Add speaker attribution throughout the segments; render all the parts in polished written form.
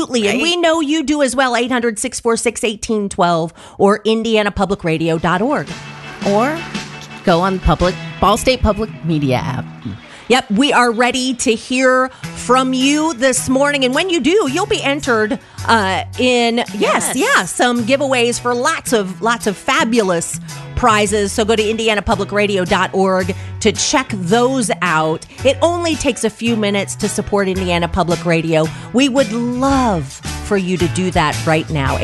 Speaker 1: Absolutely. Right? And we know you do as well. 800-646-1812 or indianapublicradio.org.
Speaker 2: Or go on Ball State Public Media app.
Speaker 1: Yep, we are ready to hear from you this morning. And when you do, you'll be entered in some giveaways for lots of fabulous prizes. So go to indianapublicradio.org to check those out. It only takes a few minutes to support Indiana Public Radio. We would love for you to do that right now.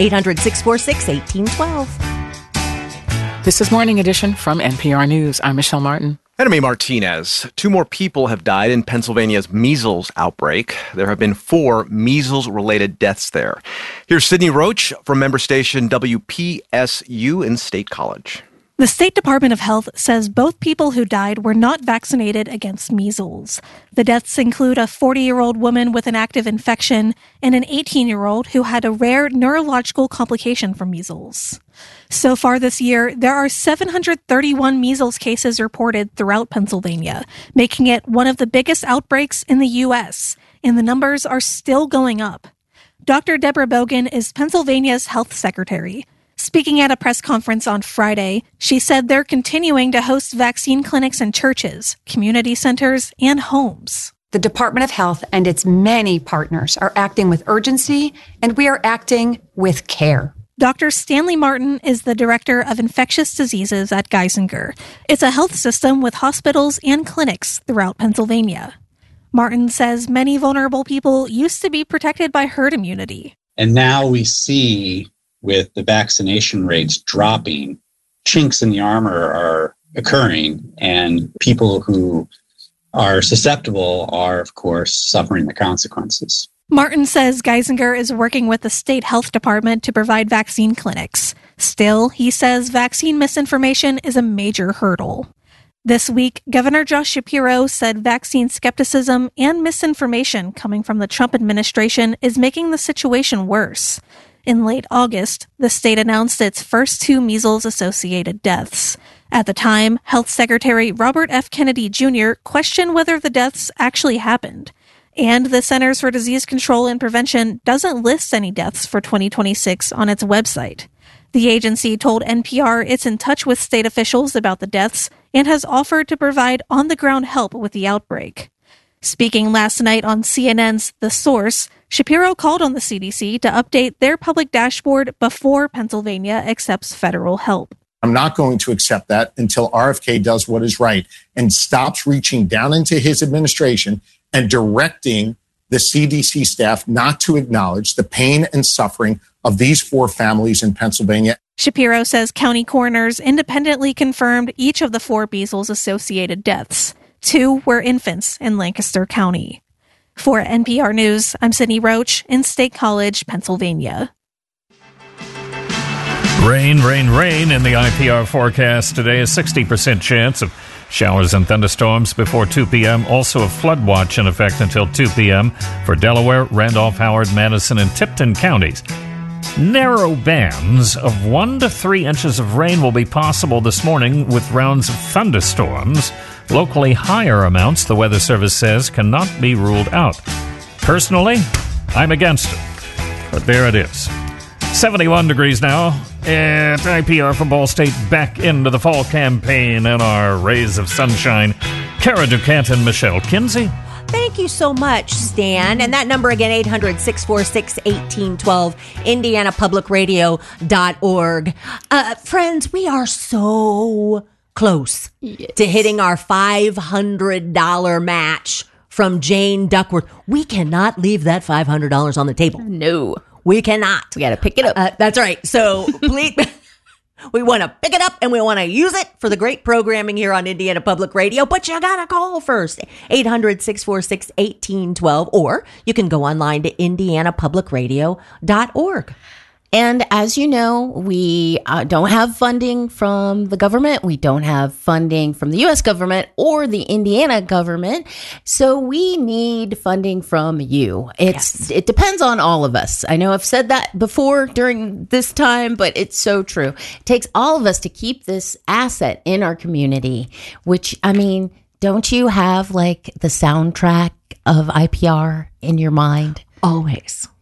Speaker 1: 800-646-1812.
Speaker 3: This is Morning Edition from NPR News. I'm Michelle Martin.
Speaker 4: Enemy Martinez. 2 more people have died in Pennsylvania's measles outbreak. There have been 4 measles-related deaths there. Here's Sydney Roach from member station WPSU in State College.
Speaker 5: The State Department of Health says both people who died were not vaccinated against measles. The deaths include a 40-year-old woman with an active infection and an 18-year-old who had a rare neurological complication from measles. So far this year, there are 731 measles cases reported throughout Pennsylvania, making it one of the biggest outbreaks in the U.S., and the numbers are still going up. Dr. Deborah Bogan is Pennsylvania's health secretary. Speaking at a press conference on Friday, she said they're continuing to host vaccine clinics in churches, community centers, and homes.
Speaker 6: The Department of Health and its many partners are acting with urgency, and we are acting with care.
Speaker 5: Dr. Stanley Martin is the director of infectious diseases at Geisinger. It's a health system with hospitals and clinics throughout Pennsylvania. Martin says many vulnerable people used to be protected by herd immunity.
Speaker 7: And now we see, with the vaccination rates dropping, chinks in the armor are occurring, and people who are susceptible are, of course, suffering the consequences.
Speaker 5: Martin says Geisinger is working with the state health department to provide vaccine clinics. Still, he says vaccine misinformation is a major hurdle. This week, Governor Josh Shapiro said vaccine skepticism and misinformation coming from the Trump administration is making the situation worse. In late August, the state announced its first 2 measles-associated deaths. At the time, Health Secretary Robert F. Kennedy Jr. questioned whether the deaths actually happened. And the Centers for Disease Control and Prevention doesn't list any deaths for 2026 on its website. The agency told NPR it's in touch with state officials about the deaths and has offered to provide on-the-ground help with the outbreak. Speaking last night on CNN's The Source, Shapiro called on the CDC to update their public dashboard before Pennsylvania accepts federal help.
Speaker 8: I'm not going to accept that until RFK does what is right and stops reaching down into his administration and directing the CDC staff not to acknowledge the pain and suffering of these 4 families in Pennsylvania.
Speaker 5: Shapiro says county coroners independently confirmed each of the 4 measles-associated deaths. 2 were infants in Lancaster County. For NPR News, I'm Sydney Roach in State College, Pennsylvania.
Speaker 9: Rain, rain, rain in the IPR forecast today. A 60% chance of showers and thunderstorms before 2 p.m. Also a flood watch in effect until 2 p.m. for Delaware, Randolph, Howard, Madison, and Tipton counties. Narrow bands of 1 to 3 inches of rain will be possible this morning with rounds of thunderstorms. Locally higher amounts, the Weather Service says, cannot be ruled out. Personally, I'm against it. But there it is. 71 degrees now at IPR for Ball State, back into the fall campaign and our rays of sunshine. Kara Duquette and Michelle Kinsey.
Speaker 1: Thank you so much, Stan. And that number again, 800-646-1812, indianapublicradio.org. Friends, we are so close to hitting our $500 match from Jane Duckworth. We cannot leave that $500 on the table.
Speaker 2: No.
Speaker 1: We cannot.
Speaker 2: We got to pick it up.
Speaker 1: That's right. So please, we want to pick it up and we want to use it for the great programming here on Indiana Public Radio. But you got to call first, 800-646-1812, or you can go online to indianapublicradio.org.
Speaker 2: And as you know, we don't have funding from the government. We don't have funding from the U.S. government or the Indiana government. So we need funding from you. It depends on all of us. I know I've said that before during this time, but it's so true. It takes all of us to keep this asset in our community, which, I mean, don't you have like the soundtrack of IPR in your mind?
Speaker 1: Always.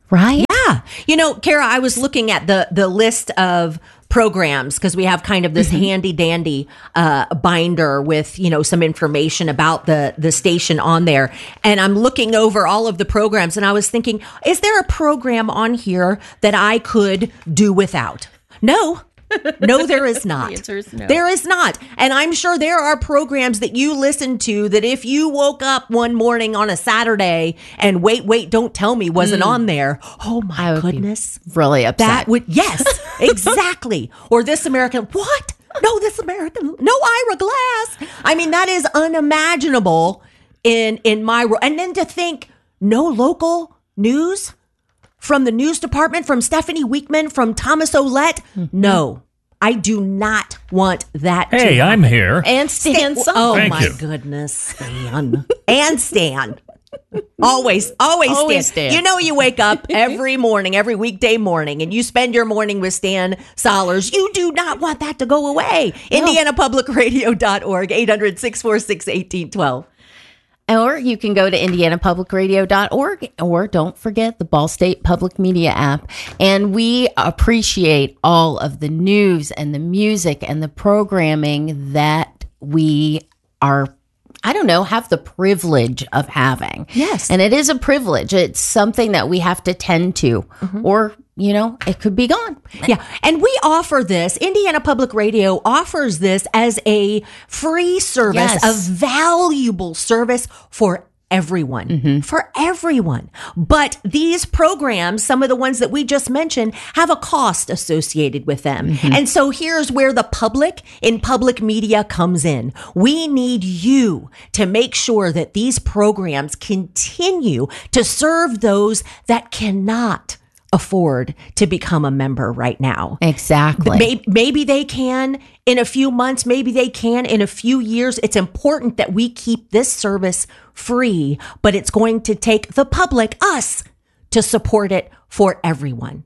Speaker 2: Right?
Speaker 1: Yeah. You know, Kara, I was looking at the list of programs because we have kind of this handy dandy binder with, you know, some information about the station on there. And I'm looking over all of the programs and I was thinking, is there a program on here that I could do without? No. No, there is not.
Speaker 2: The answer is no.
Speaker 1: There is not. And I'm sure there are programs that you listen to that if you woke up one morning on a Saturday and Wait, Don't Tell Me wasn't on there. Oh my goodness.
Speaker 2: Really upset.
Speaker 1: That would, yes, exactly. Or This American, what? No, This American, no Ira Glass. I mean, that is unimaginable in my world. And then to think no local news from the news department, from Stephanie Weekman, from Thomas O'Lett. No, I do not want that.
Speaker 9: Hey, I'm here.
Speaker 2: And Stan Son.
Speaker 1: Oh,
Speaker 9: Thank
Speaker 1: my
Speaker 9: you.
Speaker 1: goodness, Stan. And Stan. Always Stan. You know, you wake up every morning, every weekday morning, and you spend your morning with Stan Sollers. You do not want that to go away. No. IndianaPublicRadio.org, 800-646-1812.
Speaker 2: Or you can go to indianapublicradio.org, or don't forget the Ball State Public Media app. And we appreciate all of the news and the music and the programming that we are, have the privilege of having.
Speaker 1: Yes.
Speaker 2: And it is a privilege. It's something that we have to tend to, or, it could be gone.
Speaker 1: Yeah. And we offer this, Indiana Public Radio offers this as a free service,
Speaker 2: Yes.
Speaker 1: a valuable service for everyone, for everyone. But these programs, some of the ones that we just mentioned, have a cost associated with them. And so here's where the public in public media comes in. We need you to make sure that these programs continue to serve those that cannot afford to become a member right now.
Speaker 2: Exactly.
Speaker 1: Maybe they can in a few months. Maybe they can in a few years. It's important that we keep this service free, but it's going to take the public, us, to support it for everyone.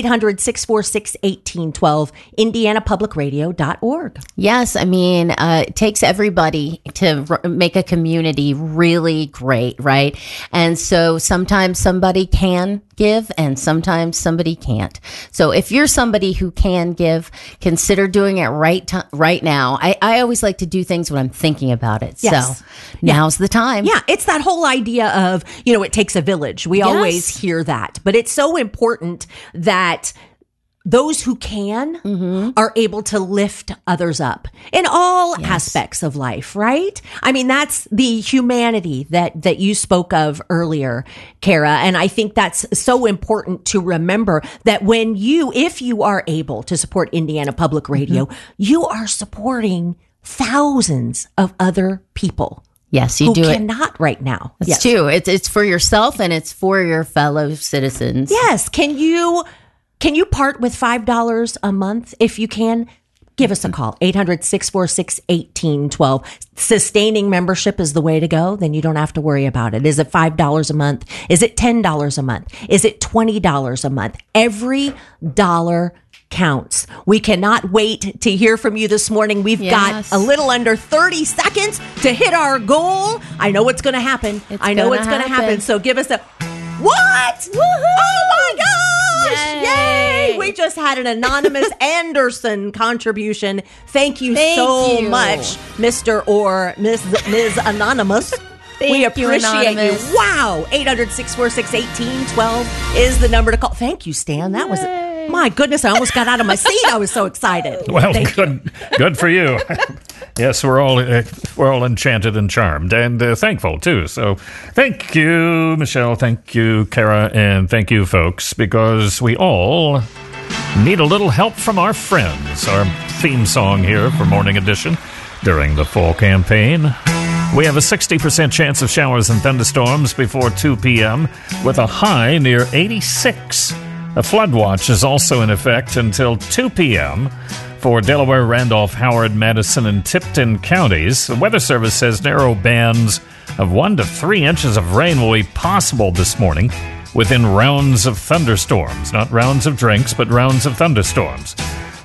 Speaker 1: 800-646-1812, indianapublicradio.org.
Speaker 2: Yes, it takes everybody to make a community really great, right? And so sometimes somebody can give and sometimes somebody can't. So if you're somebody who can give, consider doing it right now. I always like to do things when I'm thinking about it.
Speaker 1: Yes.
Speaker 2: So now's the time.
Speaker 1: Yeah, it's that whole idea of, it takes a village. We always hear that. But it's so important that those who can are able to lift others up in all aspects of life, right? That's the humanity that you spoke of earlier, Kara. And I think that's so important to remember that if you are able to support Indiana Public Radio, you are supporting thousands of other people.
Speaker 2: Yes, you do it.
Speaker 1: Who cannot right now.
Speaker 2: It's true. It's for yourself and it's for your fellow citizens.
Speaker 1: Yes. Can you part with $5 a month if you can? Give us a call, 800-646-1812. Sustaining membership is the way to go. Then you don't have to worry about it. Is it $5 a month? Is it $10 a month? Is it $20 a month? Every dollar counts. We cannot wait to hear from you this morning. We've got a little under 30 seconds to hit our goal. I know what's going to happen. I know it's going to happen. So give us a what? Woohoo! Oh my gosh! Yay! We just had an anonymous Anderson contribution. Thank you so much, Mr. or Ms. Anonymous. We appreciate you. Wow. 800-646-1812 is the number to call. Thank you, Stan. That was my goodness. I almost got out of my seat. I was so excited.
Speaker 9: Well, good for you. Yes, we're all enchanted and charmed and thankful too. So, thank you, Michelle. Thank you, Kara, and thank you, folks, because we all need a little help from our friends. Our theme song here for Morning Edition during the fall campaign. We have a 60% chance of showers and thunderstorms before 2 p.m. with a high near 86. A flood watch is also in effect until 2 p.m. for Delaware, Randolph, Howard, Madison, and Tipton counties. The Weather Service says narrow bands of 1 to 3 inches of rain will be possible this morning within rounds of thunderstorms. Not rounds of drinks, but rounds of thunderstorms.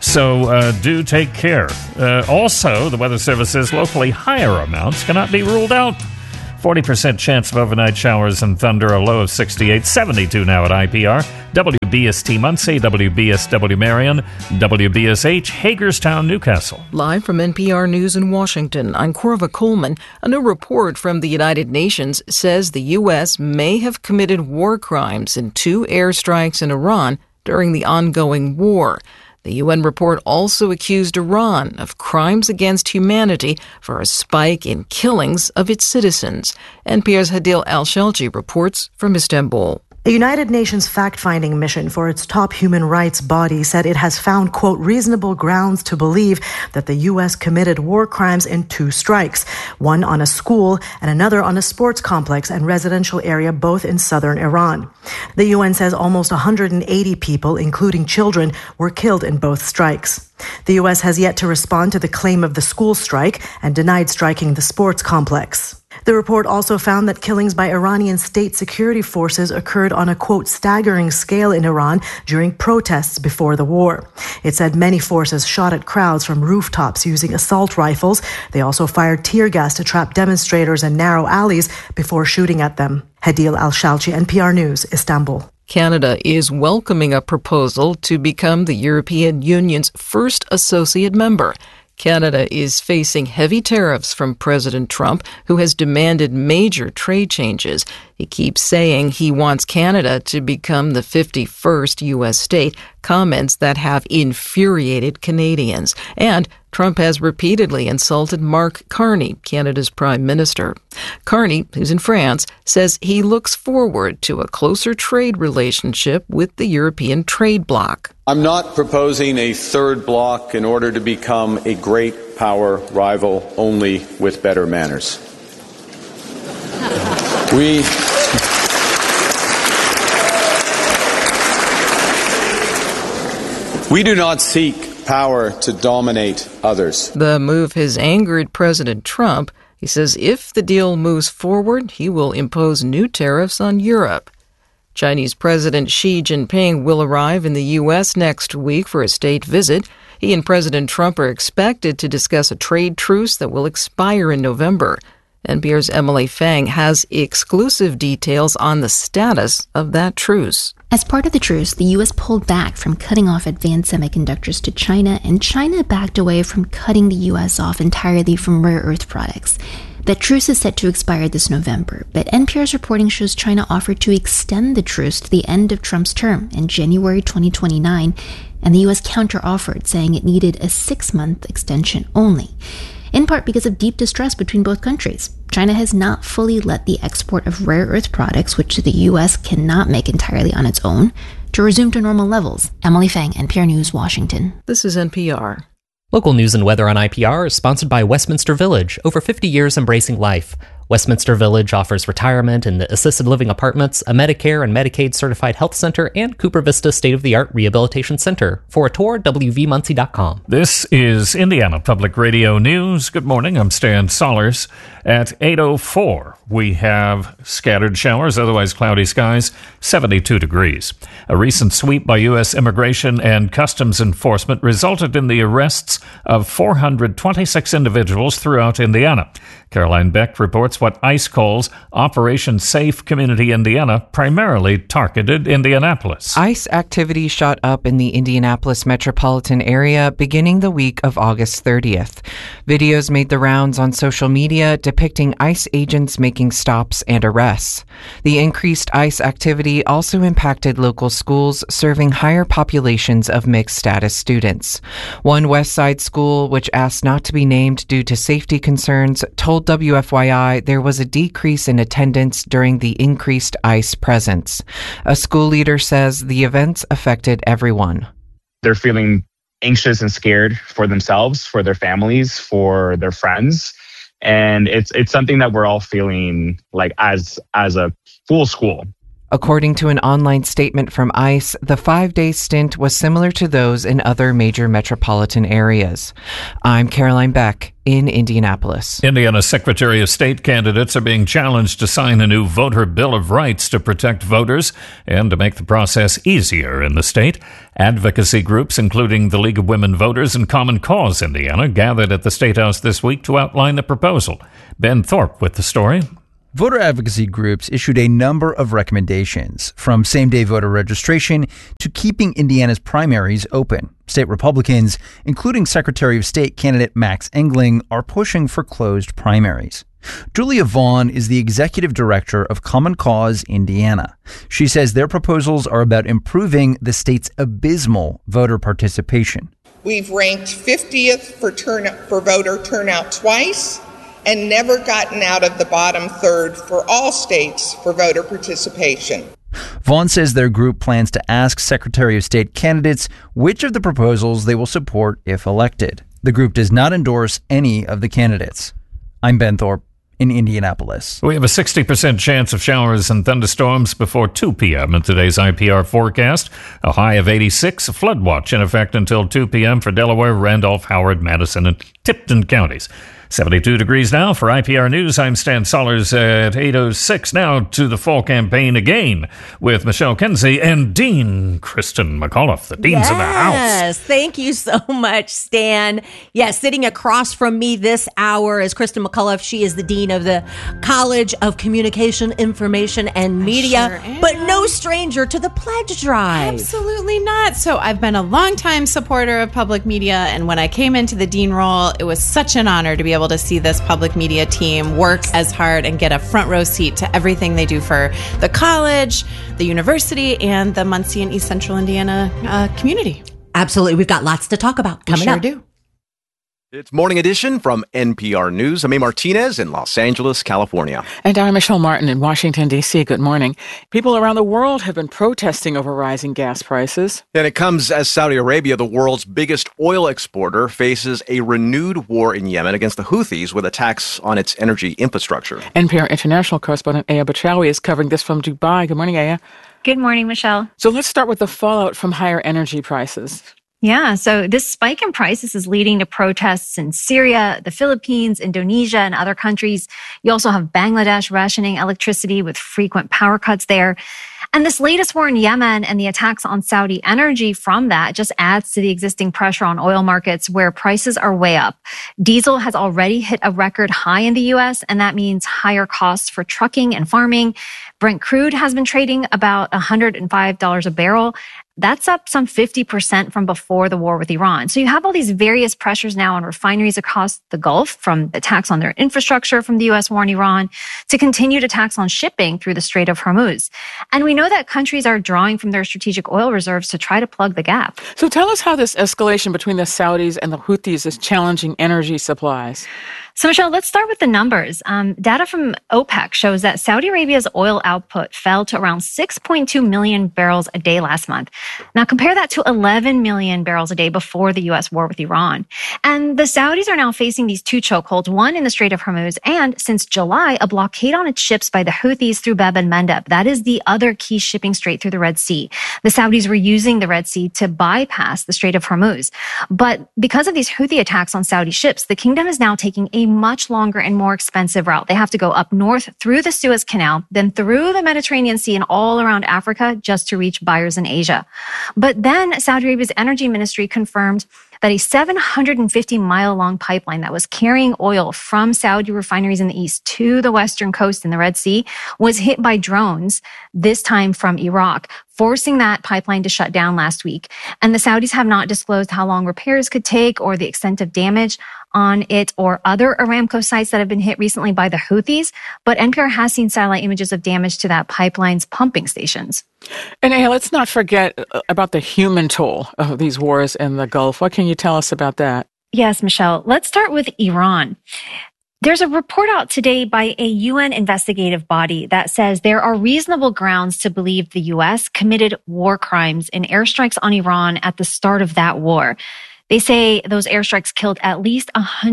Speaker 9: So do take care. Also, the Weather Service says locally higher amounts cannot be ruled out 40% chance of overnight showers and thunder, a low of 68. 72 now at IPR. WBST Muncie, WBSW Marion, WBSH Hagerstown, Newcastle.
Speaker 10: Live from NPR News in Washington, I'm Corva Coleman. A new report from the United Nations says the U.S. may have committed war crimes in 2 airstrikes in Iran during the ongoing war. The UN report also accused Iran of crimes against humanity for a spike in killings of its citizens. NPR's Hadil Al-Shalji reports from Istanbul.
Speaker 11: A United Nations fact-finding mission for its top human rights body said it has found, quote, reasonable grounds to believe that the U.S. committed war crimes in 2 strikes, one on a school and another on a sports complex and residential area, both in southern Iran. The UN says almost 180 people, including children, were killed in both strikes. The U.S. has yet to respond to the claim of the school strike and denied striking the sports complex. The report also found that killings by Iranian state security forces occurred on a, quote, staggering scale in Iran during protests before the war. It said many forces shot at crowds from rooftops using assault rifles. They also fired tear gas to trap demonstrators in narrow alleys before shooting at them. Hadil Al-Shalji, NPR News, Istanbul.
Speaker 10: Canada is welcoming a proposal to become the European Union's first associate member. Canada is facing heavy tariffs from President Trump, who has demanded major trade changes. He keeps saying he wants Canada to become the 51st U.S. state, comments that have infuriated Canadians. And Trump has repeatedly insulted Mark Carney, Canada's prime minister. Carney, who's in France, says he looks forward to a closer trade relationship with the European trade bloc.
Speaker 12: I'm not proposing a third bloc in order to become a great power rival, only with better manners. We do not seek power to dominate others.
Speaker 10: The move has angered President Trump. He says if the deal moves forward, he will impose new tariffs on Europe. Chinese President Xi Jinping will arrive in the U.S. next week for a state visit. He and President Trump are expected to discuss a trade truce that will expire in November. NPR's Emily Fang has exclusive details on the status of that truce.
Speaker 13: As part of the truce, the U.S. pulled back from cutting off advanced semiconductors to China, and China backed away from cutting the U.S. off entirely from rare earth products. That truce is set to expire this November, but NPR's reporting shows China offered to extend the truce to the end of Trump's term in January 2029, and the U.S. counter-offered, saying it needed a 6-month extension only. In part because of deep distrust between both countries. China has not fully let the export of rare earth products, which the U.S. cannot make entirely on its own, to resume to normal levels. Emily Fang, NPR News, Washington.
Speaker 10: This is NPR.
Speaker 14: Local news and weather on IPR is sponsored by Westminster Village, over 50 years embracing life. Westminster Village offers retirement and assisted living apartments, a Medicare and Medicaid certified health center, and Cooper Vista state-of-the-art rehabilitation center. For a tour, wvmuncie.com.
Speaker 9: This is Indiana Public Radio News. Good morning, I'm Stan Sollers. At 8:04, we have scattered showers, otherwise cloudy skies, 72 degrees. A recent sweep by U.S. Immigration and Customs Enforcement resulted in the arrests of 426 individuals throughout Indiana. Caroline Beck reports what ICE calls Operation Safe Community Indiana primarily targeted Indianapolis.
Speaker 15: ICE activity shot up in the Indianapolis metropolitan area beginning the week of August 30th. Videos made the rounds on social media depicting ICE agents making stops and arrests. The increased ICE activity also impacted local schools serving higher populations of mixed status students. One West Side school, which asked not to be named due to safety concerns, told WFYI there was a decrease in attendance during the increased ICE presence. A school leader says the events affected everyone.
Speaker 16: They're feeling anxious and scared for themselves, for their families, for their friends. And it's something that we're all feeling like as a full school.
Speaker 15: According to an online statement from ICE, the 5-day stint was similar to those in other major metropolitan areas. I'm Caroline Beck in Indianapolis.
Speaker 9: Indiana Secretary of State candidates are being challenged to sign a new voter Bill of Rights to protect voters and to make the process easier in the state. Advocacy groups, including the League of Women Voters and Common Cause Indiana, gathered at the State House this week to outline the proposal. Ben Thorpe with the story.
Speaker 17: Voter advocacy groups issued a number of recommendations, from same-day voter registration to keeping Indiana's primaries open. State Republicans, including Secretary of State candidate Max Engling, are pushing for closed primaries. Julia Vaughn is the executive director of Common Cause Indiana. She says their proposals are about improving the state's abysmal voter participation.
Speaker 18: We've ranked 50th for voter turnout twice, and never gotten out of the bottom third for all states for voter participation.
Speaker 17: Vaughn says their group plans to ask Secretary of State candidates which of the proposals they will support if elected. The group does not endorse any of the candidates. I'm Ben Thorpe in Indianapolis.
Speaker 9: We have a 60% chance of showers and thunderstorms before 2 p.m. in today's IPR forecast. A high of 86, a flood watch in effect until 2 p.m. for Delaware, Randolph, Howard, Madison, and Tipton counties. 72 degrees now for IPR News. I'm Stan Sollers at 8:06. Now to the fall campaign again with Michelle Kenzie and Dean Kristen McAuliffe. The deans in the house.
Speaker 1: Yes, thank you so much, Stan. Yes, sitting across from me this hour is Kristen McAuliffe. She is the dean of the College of Communication, Information, and Media, but no stranger to the pledge drive.
Speaker 19: Absolutely not. So I've been a longtime supporter of public media, and when I came into the dean role, it was such an honor to be able to see this public media team work as hard and get a front row seat to everything they do for the college, the university, and the Muncie and East Central Indiana community.
Speaker 1: Absolutely. We've got lots to talk about coming up.
Speaker 19: We sure do.
Speaker 4: It's Morning Edition from NPR News. I'm A. Martinez in Los Angeles, California.
Speaker 3: And I'm Michelle Martin in Washington, D.C. Good morning. People around the world have been protesting over rising gas prices.
Speaker 4: And it comes as Saudi Arabia, the world's biggest oil exporter, faces a renewed war in Yemen against the Houthis with attacks on its energy infrastructure.
Speaker 3: NPR international correspondent Aya Bachawi is covering this from Dubai. Good morning, Aya.
Speaker 20: Good morning, Michelle.
Speaker 3: So let's start with the fallout from higher energy prices.
Speaker 20: Yeah, so this spike in prices is leading to protests in Syria, the Philippines, Indonesia, and other countries. You also have Bangladesh rationing electricity with frequent power cuts there. And this latest war in Yemen and the attacks on Saudi energy from that just adds to the existing pressure on oil markets where prices are way up. Diesel has already hit a record high in the U.S., and that means higher costs for trucking and farming. Brent crude has been trading about $105 a barrel. That's up some 50% from before the war with Iran. So you have all these various pressures now on refineries across the Gulf, from attacks on their infrastructure from the U.S. war in Iran to continued attacks on shipping through the Strait of Hormuz. And we know that countries are drawing from their strategic oil reserves to try to plug the gap.
Speaker 3: So tell us how this escalation between the Saudis and the Houthis is challenging energy supplies.
Speaker 20: So, Michelle, let's start with the numbers. Data from OPEC shows that Saudi Arabia's oil output fell to around 6.2 million barrels a day last month. Now, compare that to 11 million barrels a day before the U.S. war with Iran. And the Saudis are now facing these two chokeholds, one in the Strait of Hormuz, and since July, a blockade on its ships by the Houthis through Bab el-Mandeb. That is the other key shipping strait through the Red Sea. The Saudis were using the Red Sea to bypass the Strait of Hormuz. But because of these Houthi attacks on Saudi ships, the kingdom is now taking a much longer and more expensive route. They have to go up north through the Suez Canal, then through the Mediterranean Sea and all around Africa just to reach buyers in Asia. But then Saudi Arabia's energy ministry confirmed that a 750-mile-long pipeline that was carrying oil from Saudi refineries in the east to the western coast in the Red Sea was hit by drones, this time from Iraq, forcing that pipeline to shut down last week. And the Saudis have not disclosed how long repairs could take or the extent of damage on it or other Aramco sites that have been hit recently by the Houthis, but NPR has seen satellite images of damage to that pipeline's pumping stations.
Speaker 3: And hey, let's not forget about the human toll of these wars in the Gulf. What can you tell us about that?
Speaker 20: Yes, Michelle. Let's start with Iran. There's a report out today by a UN investigative body that says there are reasonable grounds to believe the U.S. committed war crimes in airstrikes on Iran at the start of that war. They say those airstrikes killed at least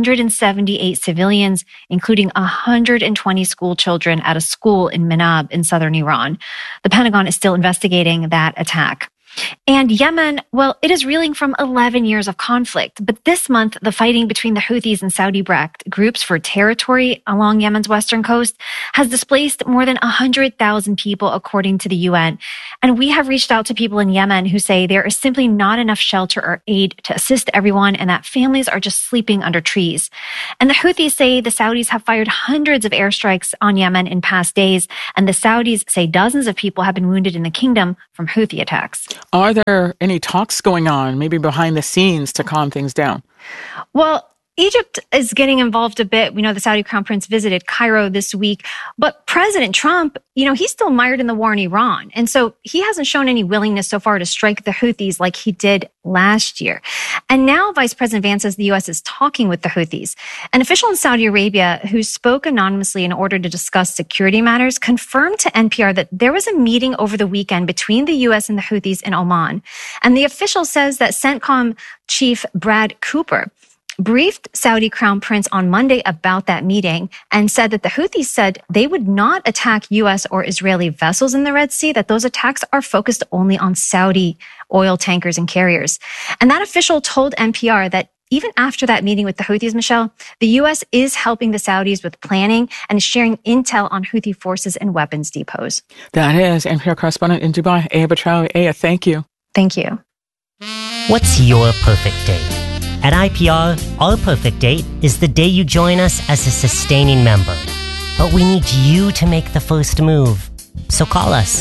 Speaker 20: 178 civilians, including 120 school children at a school in Manab in southern Iran. The Pentagon is still investigating that attack. And Yemen, well, it is reeling from 11 years of conflict. But this month, the fighting between the Houthis and Saudi-backed groups for territory along Yemen's western coast has displaced more than 100,000 people, according to the UN. And we have reached out to people in Yemen who say there is simply not enough shelter or aid to assist everyone and that families are just sleeping under trees. And the Houthis say the Saudis have fired hundreds of airstrikes on Yemen in past days. And the Saudis say dozens of people have been wounded in the kingdom from Houthi attacks.
Speaker 3: Are there any talks going on, maybe behind the scenes, to calm things down?
Speaker 20: Well, Egypt is getting involved a bit. We know the Saudi crown prince visited Cairo this week, but President Trump, he's still mired in the war in Iran. And so he hasn't shown any willingness so far to strike the Houthis like he did last year. And now Vice President Vance says the U.S. is talking with the Houthis. An official in Saudi Arabia who spoke anonymously in order to discuss security matters confirmed to NPR that there was a meeting over the weekend between the U.S. and the Houthis in Oman. And the official says that CENTCOM chief Brad Cooper briefed Saudi Crown Prince on Monday about that meeting and said that the Houthis said they would not attack U.S. or Israeli vessels in the Red Sea, that those attacks are focused only on Saudi oil tankers and carriers. And that official told NPR that even after that meeting with the Houthis, Michelle, the U.S. is helping the Saudis with planning and is sharing intel on Houthi forces and weapons depots.
Speaker 3: That is NPR correspondent in Dubai, Aya Batrawi. Aya, thank you.
Speaker 20: Thank you.
Speaker 21: What's your perfect date? At IPR, our perfect date is the day you join us as a sustaining member. But we need you to make the first move. So call us,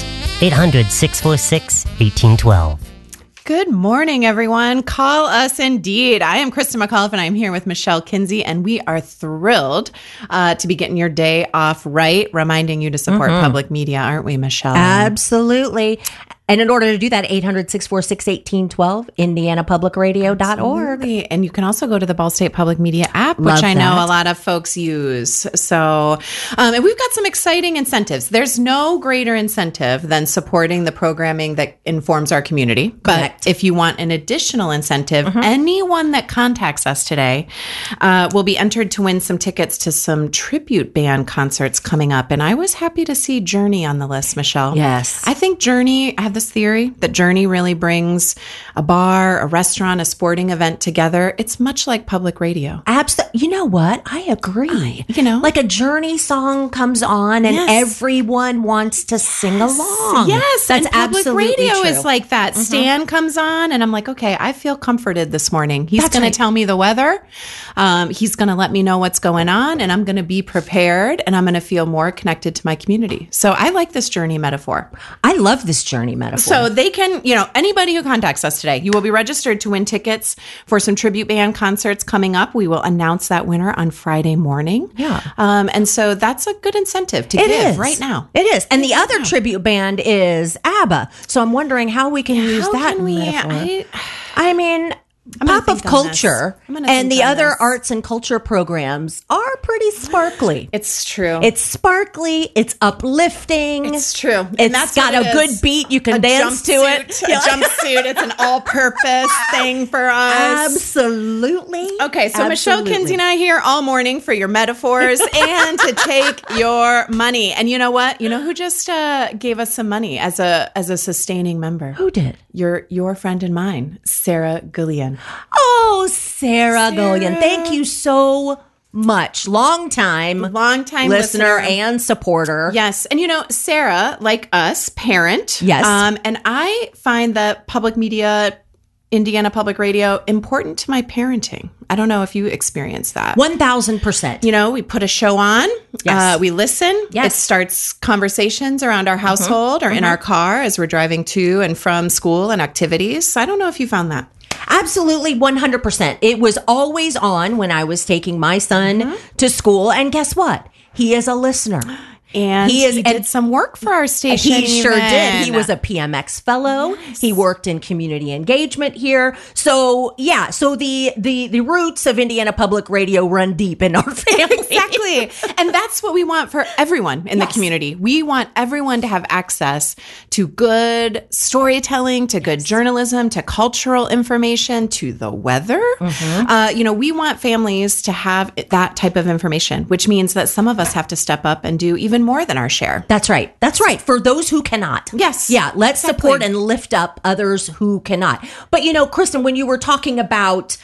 Speaker 21: 800-646-1812.
Speaker 19: Good morning, everyone. Call us indeed. I am Krista McAuliffe, and I'm here with Michelle Kinsey, and we are thrilled to be getting your day off right, reminding you to support public media, aren't we, Michelle?
Speaker 1: Absolutely. And in order to do that, 800-646-1812, indianapublicradio.org.
Speaker 19: Absolutely. And you can also go to the Ball State Public Media app, which I know a lot of folks use. So, and we've got some exciting incentives. There's no greater incentive than supporting the programming that informs our community. But if you want an additional incentive, anyone that contacts us today will be entered to win some tickets to some tribute band concerts coming up. And I was happy to see Journey on the list, Michelle.
Speaker 1: Yes.
Speaker 19: I think Journey, I have this theory that Journey really brings a bar, a restaurant, a sporting event together. It's much like public radio.
Speaker 1: Absolutely. You know what? I agree. Like a Journey song comes on and everyone wants to sing along.
Speaker 19: Yes,
Speaker 1: that's
Speaker 19: and public
Speaker 1: absolutely
Speaker 19: radio
Speaker 1: true.
Speaker 19: is like that. Stan comes on and I'm like, okay, I feel comforted this morning. He's going to tell me the weather. He's going to let me know what's going on, and I'm going to be prepared, and I'm going to feel more connected to my community. So I like this Journey metaphor.
Speaker 1: I love this Journey metaphor.
Speaker 19: So they can, anybody who contacts us today, you will be registered to win tickets for some tribute band concerts coming up. We will announce that winner on Friday morning.
Speaker 1: Yeah.
Speaker 19: And so that's a good incentive to give right now.
Speaker 1: It is. And the other tribute band is ABBA. So I'm wondering how we can use that metaphor. I mean, Pop of Culture and the other arts and culture programs are pretty sparkly.
Speaker 19: It's true.
Speaker 1: It's sparkly. It's uplifting.
Speaker 19: It's true.
Speaker 1: It's got a good beat. You can dance to it.
Speaker 19: A jumpsuit. It's an all-purpose thing for us.
Speaker 1: Absolutely.
Speaker 19: Okay, so Michelle Kinsey and I here all morning for your metaphors and to take your money. And you know what? You know who just gave us some money as a sustaining member?
Speaker 1: Who did?
Speaker 19: Your friend and mine, Sarah Gullion.
Speaker 1: Oh, Sarah Gullion. Thank you so much. Long time listener and supporter.
Speaker 19: Yes. And Sarah, like us, parent.
Speaker 1: Yes.
Speaker 19: And I find that public media, Indiana Public Radio, important to my parenting. I don't know if you experience that.
Speaker 1: 1,000%.
Speaker 19: We put a show on.
Speaker 1: Yes.
Speaker 19: We listen.
Speaker 1: Yes.
Speaker 19: It starts conversations around our household or in our car as we're driving to and from school and activities. I don't know if you found that.
Speaker 1: Absolutely, 100%. It was always on when I was taking my son to school. And guess what? He is a listener.
Speaker 19: And he did some work for our station.
Speaker 1: He sure did. He was a PMX fellow. Yes. He worked in community engagement here. So yeah, so the roots of Indiana Public Radio run deep in our family.
Speaker 19: Exactly. And that's what we want for everyone in the community. We want everyone to have access to good storytelling, to good journalism, to cultural information, to the weather. We want families to have that type of information, which means that some of us have to step up and do even more than our share.
Speaker 1: That's right. That's right. For those who cannot.
Speaker 19: Yes.
Speaker 1: Yeah. Let's support and lift up others who cannot. But, Kristen, when you were talking about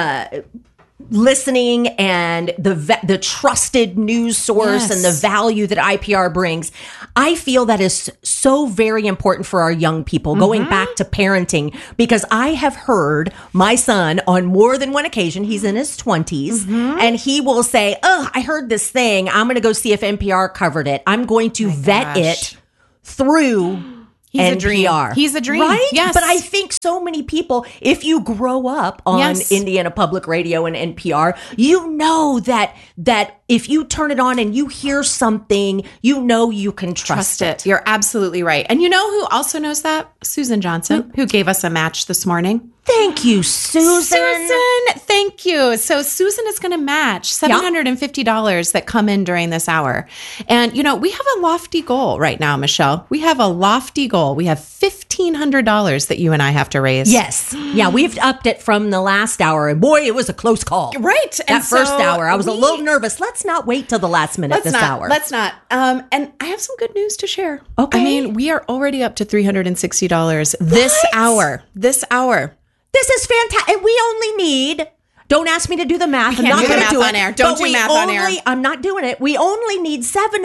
Speaker 1: listening and the trusted news source and the value that IPR brings, I feel that is so very important for our young people, going back to parenting, because I have heard my son on more than one occasion, he's in his 20s, and he will say, I heard this thing. I'm going to go see if NPR covered it. I'm going to vet it through
Speaker 19: He's
Speaker 1: NPR.
Speaker 19: a dream. He's a dream.
Speaker 1: Right?
Speaker 19: Yes.
Speaker 1: But I think so many people, if you grow up on Indiana Public Radio and NPR, you know that if you turn it on and you hear something, you can trust it.
Speaker 19: You're absolutely right. And you know who also knows that? Susan Johnson, who gave us a match this morning.
Speaker 1: Thank you, Susan.
Speaker 19: Thank you. So Susan is going to match $750 that come in during this hour. And, we have a lofty goal right now, Michelle. We have a lofty goal. We have $1,500 that you and I have to raise.
Speaker 1: Yes. Yeah, we've upped it from the last hour. And boy, it was a close call.
Speaker 19: Right.
Speaker 1: That first hour, I was a little nervous. Let's not wait till the last minute hour.
Speaker 19: Let's not. And I have some good news to share.
Speaker 1: Okay.
Speaker 19: I mean, we are already up to $360 this hour. This hour.
Speaker 1: This is fantastic. And we only need, don't ask me to do the math.
Speaker 19: I'm not going to do math on air. Don't do math on air.
Speaker 1: I'm not doing it. We only need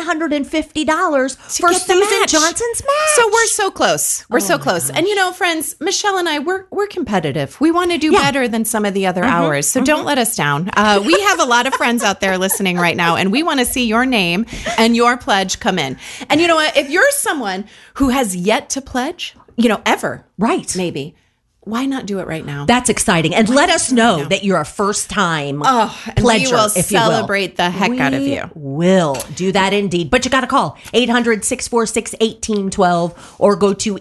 Speaker 1: $750 for Susan Johnson's match.
Speaker 19: So we're so close. We're so close. And friends, Michelle and I, we're competitive. We want to do better than some of the other hours. So don't let us down. We have a lot of friends out there listening right now, and we want to see your name and your pledge come in. And you know what? If you're someone who has yet to pledge, ever.
Speaker 1: Right.
Speaker 19: Maybe. Why not do it right now?
Speaker 1: That's exciting. And let us know that you're a first-time pledger,
Speaker 19: we will
Speaker 1: if you will.
Speaker 19: Celebrate the heck out of you.
Speaker 1: Will do that indeed. But you got to call 800-646-1812 or go to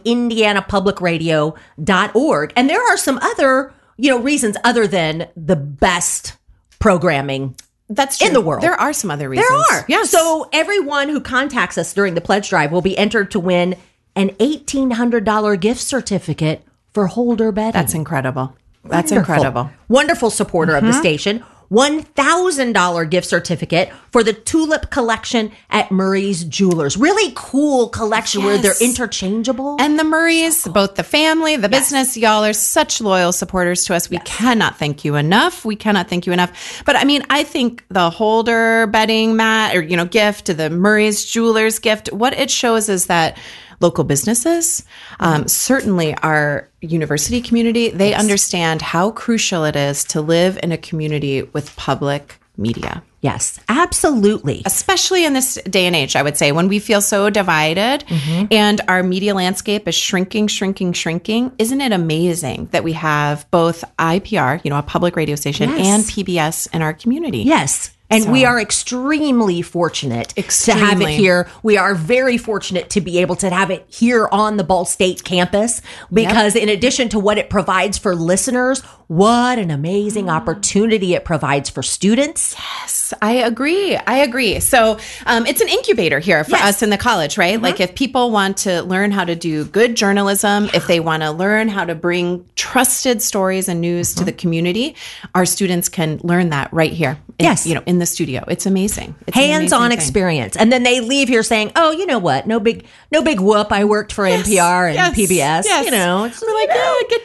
Speaker 1: indianapublicradio.org. And there are some other, reasons other than the best programming
Speaker 19: that's true.
Speaker 1: in the world.
Speaker 19: There are some other reasons.
Speaker 1: There are.
Speaker 19: Yes.
Speaker 1: So everyone who contacts us during the pledge drive will be entered to win an $1,800 gift certificate for Holder Bedding.
Speaker 19: That's incredible. That's incredible.
Speaker 1: Wonderful supporter of the station. $1,000 gift certificate for the Tulip Collection at Murray's Jewelers. Really cool collection where they're interchangeable.
Speaker 19: And the Murrays, both the family, the business, y'all are such loyal supporters to us. We cannot thank you enough. But I mean, I think the Holder Bedding mat or, gift to the Murray's Jewelers gift, what it shows is that local businesses, certainly our university community, they understand how crucial it is to live in a community with public media.
Speaker 1: Yes, absolutely.
Speaker 19: Especially in this day and age, I would say, when we feel so divided and our media landscape is shrinking. Isn't it amazing that we have both IPR, a public radio station, and PBS in our community?
Speaker 1: Yes. And we are extremely fortunate to have it here. We are very fortunate to be able to have it here on the Ball State campus because in addition to what it provides for listeners, what an amazing opportunity it provides for students.
Speaker 19: Yes, I agree. So it's an incubator here for us in the college, right? Like if people want to learn how to do good journalism, if they want to learn how to bring trusted stories and news to the community, our students can learn that right here. In the studio. It's amazing. It's
Speaker 1: hands-on experience. And then they leave here saying, oh, you know what? No big whoop. I worked for NPR and PBS.
Speaker 19: Yes.
Speaker 1: We're
Speaker 19: like, get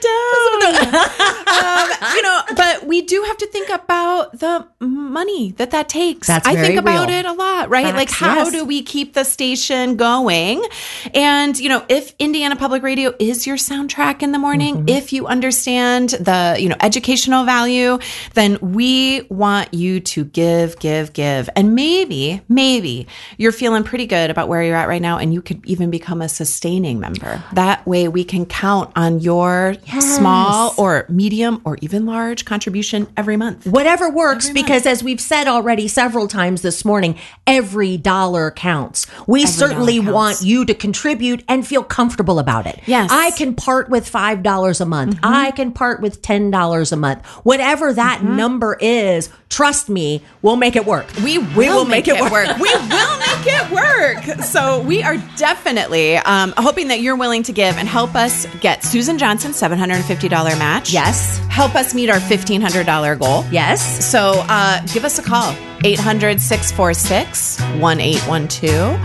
Speaker 19: down. But we do have to think about the money that takes.
Speaker 1: That's
Speaker 19: I think
Speaker 1: very
Speaker 19: about
Speaker 1: real.
Speaker 19: it a lot, right?
Speaker 1: Facts,
Speaker 19: like how do we keep the station going? And, if Indiana Public Radio is your soundtrack in the morning, if you understand the, educational value, then we want you to give. And maybe you're feeling pretty good about where you're at right now and you could even become a sustaining member. That way we can count on your small or medium or even large contribution every month.
Speaker 1: Whatever works, because as we've said already several times this morning, every dollar counts. We certainly want you to contribute and feel comfortable about it.
Speaker 19: Yes.
Speaker 1: I can part with $5 a month. I can part with $10 a month. Whatever that number is, trust me, we'll make it work.
Speaker 19: We will make it work. We will make it work. So we are definitely hoping that you're willing to give and help us get Susan Johnson's $750 match.
Speaker 1: Yes.
Speaker 19: Help us meet our $1,500 goal.
Speaker 1: Yes.
Speaker 19: So give us a call. 800-646-1812.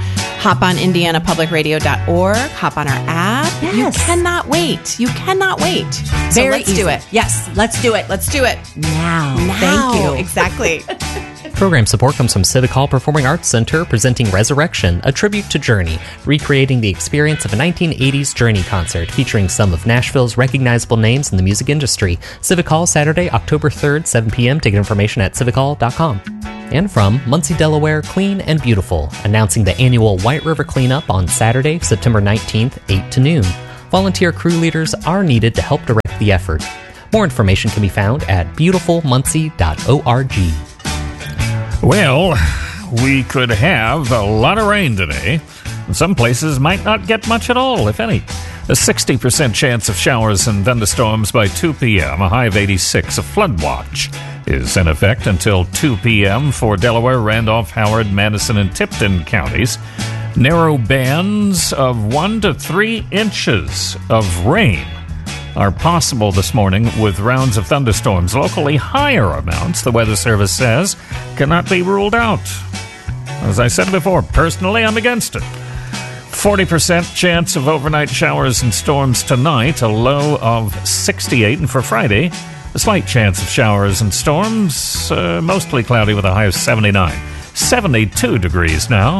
Speaker 19: hop on IndianaPublicRadio.org, hop on our app.
Speaker 1: Yes.
Speaker 19: You cannot wait. You cannot wait. So
Speaker 1: Very
Speaker 19: let's
Speaker 1: easy.
Speaker 19: do it.
Speaker 1: Yes, let's do it.
Speaker 19: Let's do it.
Speaker 1: Now.
Speaker 19: Thank you. Exactly.
Speaker 14: Program support comes from Civic Hall Performing Arts Center presenting Resurrection, a tribute to Journey, recreating the experience of a 1980s Journey concert featuring some of Nashville's recognizable names in the music industry. Civic Hall, Saturday, October 3rd, 7 p.m. Ticket information at civichall.com. And from Muncie, Delaware, Clean and Beautiful, announcing the annual White River Cleanup on Saturday, September 19th, 8 to noon. Volunteer crew leaders are needed to help direct the effort. More information can be found at beautifulmuncie.org.
Speaker 9: Well, we could have a lot of rain today. Some places might not get much at all, if any. A 60% chance of showers and thunderstorms by 2 p.m., a high of 86. A flood watch is in effect until 2 p.m. for Delaware, Randolph, Howard, Madison, and Tipton counties. Narrow bands of 1 to 3 inches of rain are possible this morning with rounds of thunderstorms. Locally higher amounts, the Weather Service says, cannot be ruled out. As I said before, personally, I'm against it. 40% chance of overnight showers and storms tonight, a low of 68. And for Friday, a slight chance of showers and storms, mostly cloudy with a high of 79. 72 degrees now.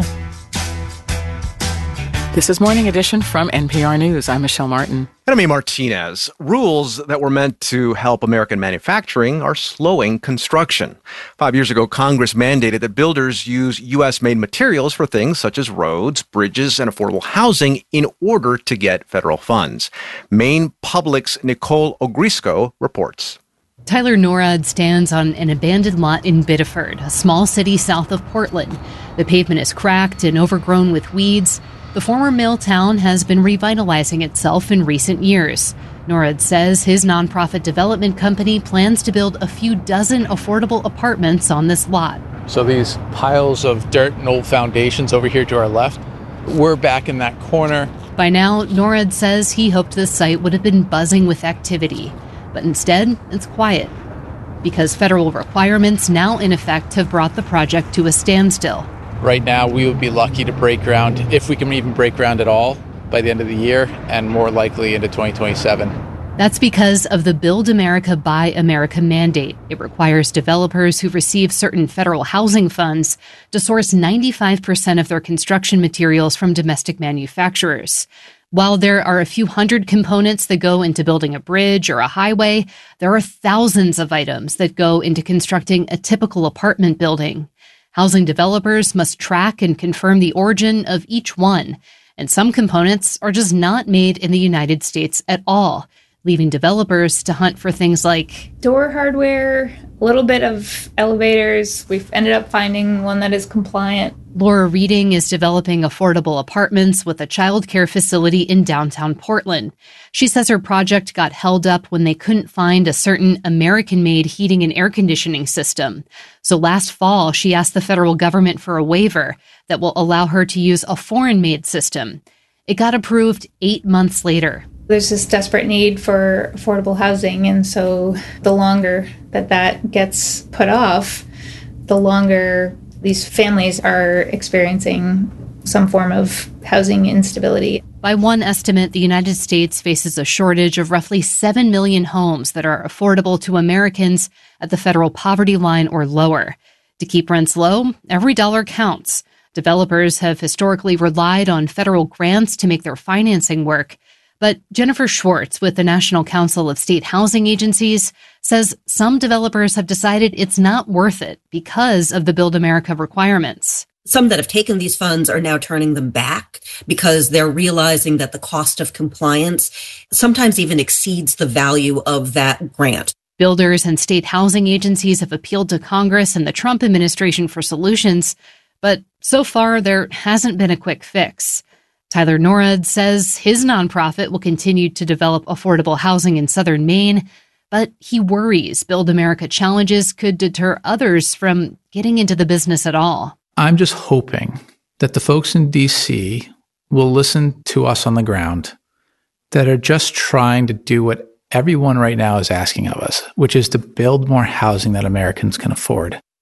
Speaker 3: This is Morning Edition from NPR News. I'm Michelle Martin.
Speaker 4: And I'm A. Martinez. Rules that were meant to help American manufacturing are slowing construction. 5 years ago, Congress mandated that builders use U.S.-made materials for things such as roads, bridges, and affordable housing in order to get federal funds. Maine Public's Nicole Ogrisco reports.
Speaker 6: Tyler Norad stands on an abandoned lot in Biddeford, a small city south of Portland. The pavement is cracked and overgrown with weeds. The former mill town has been revitalizing itself in recent years. Norad says his nonprofit development company plans to build a few dozen affordable apartments on this lot.
Speaker 22: So these piles of dirt and old foundations over here to our left, we're back in that corner.
Speaker 6: By now, Norad says he hoped the site would have been buzzing with activity, but instead, it's quiet. Because federal requirements now in effect have brought the project to a standstill.
Speaker 22: Right now, we would be lucky to break ground, if we can even break ground at all, by the end of the year, and more likely into 2027.
Speaker 6: That's because of the Build America, Buy America mandate. It requires developers who receive certain federal housing funds to source 95% of their construction materials from domestic manufacturers. While there are a few hundred components that go into building a bridge or a highway, there are thousands of items that go into constructing a typical apartment building. Housing developers must track and confirm the origin of each one, and some components are just not made in the United States at all, leaving developers to hunt for things like
Speaker 23: door hardware, a little bit of elevators. We've ended up finding one that is compliant.
Speaker 6: Laura Reading is developing affordable apartments with a childcare facility in downtown Portland. She says her project got held up when they couldn't find a certain American-made heating and air conditioning system. So last fall, she asked the federal government for a waiver that will allow her to use a foreign-made system. It got approved 8 months later.
Speaker 23: There's this desperate need for affordable housing, and so the longer that gets put off, the longer these families are experiencing some form of housing instability.
Speaker 6: By one estimate, the United States faces a shortage of roughly 7 million homes that are affordable to Americans at the federal poverty line or lower. To keep rents low, every dollar counts. Developers have historically relied on federal grants to make their financing work. But Jennifer Schwartz with the National Council of State Housing Agencies says some developers have decided it's not worth it because of the Build America requirements.
Speaker 24: Some that have taken these funds are now turning them back because they're realizing that the cost of compliance sometimes even exceeds the value of that grant.
Speaker 6: Builders and state housing agencies have appealed to Congress and the Trump administration for solutions, but so far there hasn't been a quick fix. Tyler Norad says his nonprofit will continue to develop affordable housing in southern Maine, but he worries Build America challenges could deter others from getting into the business at all.
Speaker 22: I'm just hoping that the folks in D.C. will listen to us on the ground that are just trying to do what everyone right now is asking of us, which is to build more housing that Americans can afford.
Speaker 6: The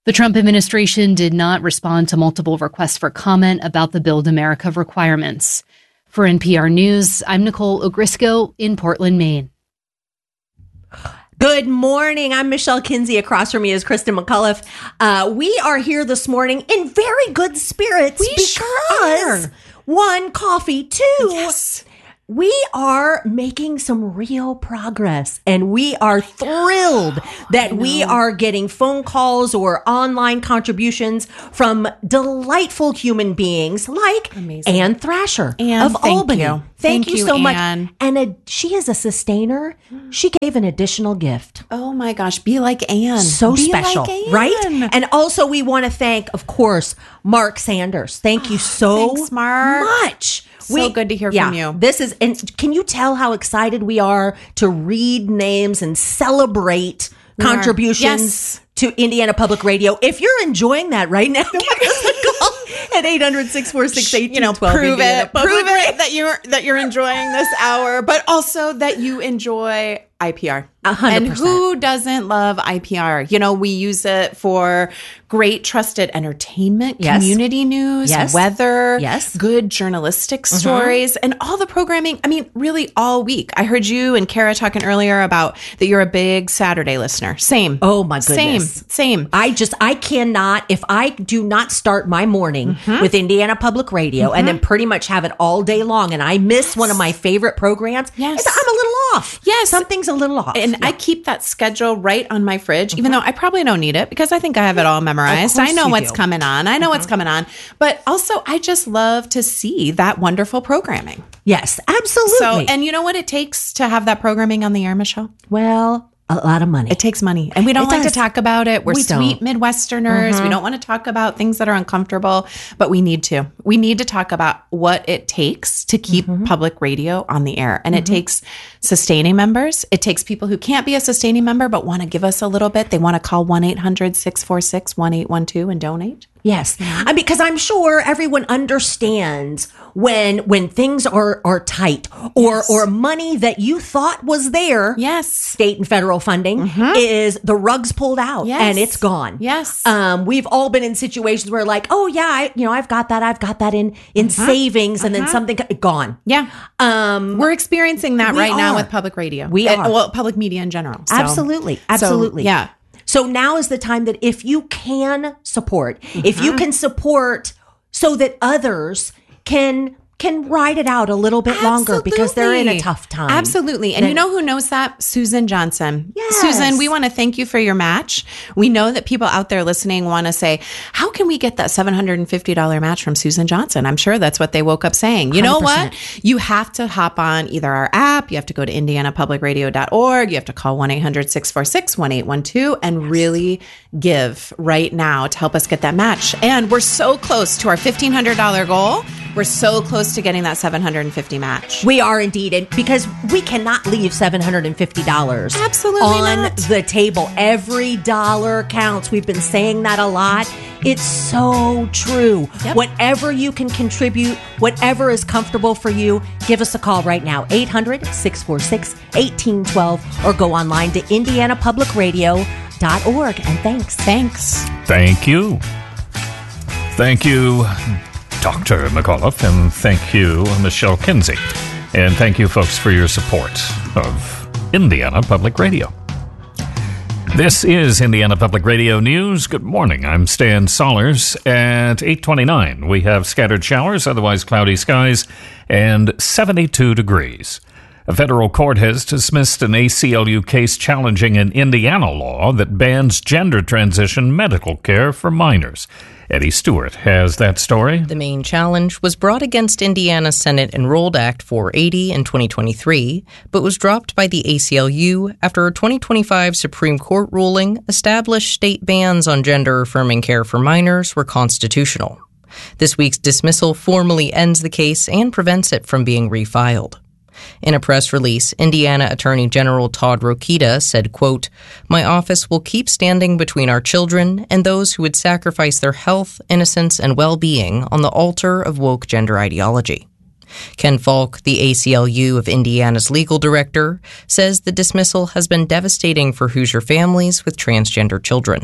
Speaker 6: The Trump administration did not respond to multiple requests for comment about the Build America requirements. For NPR News, I'm Nicole Ogrisco in Portland, Maine.
Speaker 1: Good morning. I'm Michelle Kinsey. Across from me is Kristen McCullough. We are here this morning in very good spirits because one, coffee, two, we are making some real progress, and we are thrilled that we are getting phone calls or online contributions from delightful human beings like Ann Thrasher of Albany. Thank you so much.
Speaker 19: Ann.
Speaker 1: And she is a sustainer. She gave an additional gift.
Speaker 19: Oh my gosh, be like Ann.
Speaker 1: So
Speaker 19: Be
Speaker 1: special,
Speaker 19: like Ann.
Speaker 1: right? And also we want to thank, of course, Mark Sanders. Thank you so much.
Speaker 19: So good to hear from you.
Speaker 1: This is, and can you tell how excited we are to read names and celebrate contributions to Indiana Public Radio? If you're enjoying that right now, give us a call at 800-646-1812.
Speaker 19: Prove it that you're enjoying this hour, but also that you enjoy IPR.
Speaker 1: 100%.
Speaker 19: And who doesn't love IPR? You know, we use it for great trusted entertainment, community news, weather, good journalistic stories, and all the programming. I mean, really all week. I heard you and Kara talking earlier about that you're a big Saturday listener. Same.
Speaker 1: Oh my goodness.
Speaker 19: Same.
Speaker 1: I cannot, if I do not start my morning with Indiana Public Radio and then pretty much have it all day long, and I miss one of my favorite programs, I'm a little off.
Speaker 19: Yes.
Speaker 1: Something's a little off.
Speaker 19: And I keep that schedule right on my fridge, even though I probably don't need it because I think I have it all memorized. I know what's coming on. I know what's coming on. But also, I just love to see that wonderful programming.
Speaker 1: Yes, absolutely.
Speaker 19: So, and you know what it takes to have that programming on the air, Michelle?
Speaker 1: Well, a lot of money.
Speaker 19: It takes money. And we don't like to talk about it. We're
Speaker 1: We
Speaker 19: sweet Midwesterners. We don't want to talk about things that are uncomfortable, but we need to. We need to talk about what it takes to keep public radio on the air. And it takes sustaining members. It takes people who can't be a sustaining member but want to give us a little bit. They want to call 1-800-646-1812 and donate.
Speaker 1: Yes. Because I'm sure everyone understands when things are tight or money that you thought was there.
Speaker 19: Yes.
Speaker 1: State and federal funding is the rug's pulled out and it's gone.
Speaker 19: Yes.
Speaker 1: We've all been in situations where like, oh yeah, I've got that in savings and then something gone.
Speaker 19: Yeah. We're experiencing that right now with public radio.
Speaker 1: We are.
Speaker 19: Well, public media in general. So.
Speaker 1: Absolutely.
Speaker 19: Yeah.
Speaker 1: So now is the time that if you can support, if you can support so that others can ride it out a little bit longer because they're in a tough time.
Speaker 19: Absolutely. And you know who knows that? Susan Johnson. Yes. Susan, we want to thank you for your match. We know that people out there listening want to say, how can we get that $750 match from Susan Johnson? I'm sure that's what they woke up saying. You know
Speaker 1: 100%.
Speaker 19: what? You have to hop on either our app, you have to go to indianapublicradio.org, you have to call 1-800-646-1812 and really give right now to help us get that match. And we're so close to our $1,500 goal. We're so close to getting that $750 match.
Speaker 1: We are indeed, and because we cannot leave $750
Speaker 19: on
Speaker 1: the table. Every dollar counts. We've been saying that a lot. It's so true.
Speaker 19: Yep.
Speaker 1: Whatever you can contribute, whatever is comfortable for you, give us a call right now. 800-646-1812 or go online to indianapublicradio.org. And thanks.
Speaker 9: Thank you. Thank you, Dr. McAuliffe, and thank you, Michelle Kinsey. And thank you, folks, for your support of Indiana Public Radio. This is Indiana Public Radio News. Good morning. I'm Stan Sollers. At 8:29, we have scattered showers, otherwise cloudy skies, and 72 degrees. A federal court has dismissed an ACLU case challenging an Indiana law that bans gender transition medical care for minors. Eddie Stewart has that story.
Speaker 2: The main challenge was brought against Indiana Senate Enrolled Act 480 in 2023, but was dropped by the ACLU after a 2025 Supreme Court ruling established state bans on gender-affirming care for minors were constitutional. This week's dismissal formally ends the case and prevents it from being refiled. In a press release, Indiana Attorney General Todd Rokita said, quote, "My office will keep standing between our children and those who would sacrifice their health, innocence, and well-being on the altar of woke gender ideology." Ken Falk, the ACLU of Indiana's legal director, says the dismissal has been devastating for Hoosier families with transgender children.